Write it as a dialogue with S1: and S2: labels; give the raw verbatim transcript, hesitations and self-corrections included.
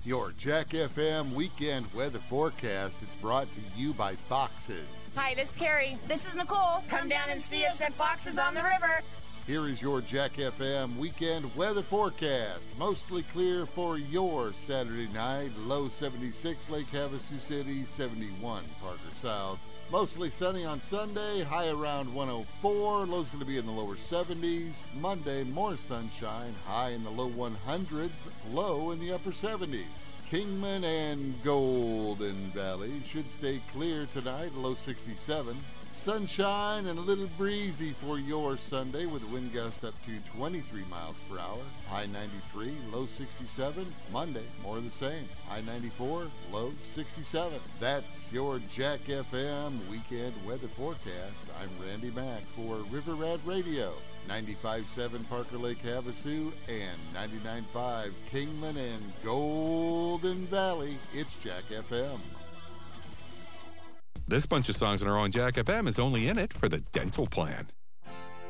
S1: Your Jack F M weekend weather forecast is brought to you by Foxes.
S2: Hi, this is Carrie. This is Nicole. Come down and see us at Foxes on the River.
S1: Here is your Jack F M weekend weather forecast. Mostly clear for your Saturday night. Low seventy-six, Lake Havasu City, seventy-one, Parker South. Mostly sunny on Sunday, high around one oh four. Low's going to be in the lower seventies. Monday, more sunshine, high in the low hundreds, low in the upper seventies. Kingman and Golden Valley should stay clear tonight, low sixty-seven. Sunshine and a little breezy for your Sunday with a wind gust up to twenty-three miles per hour. High ninety-three, low sixty-seven. Monday, more of the same. High ninety-four, low sixty-seven. That's your Jack F M weekend weather forecast. I'm Randy Mack for River Rat Radio. ninety-five point seven Parker Lake Havasu and ninety-nine point five Kingman and Golden Valley. It's Jack F M.
S3: This bunch of songs that are on Jack F M is only in it for the dental plan.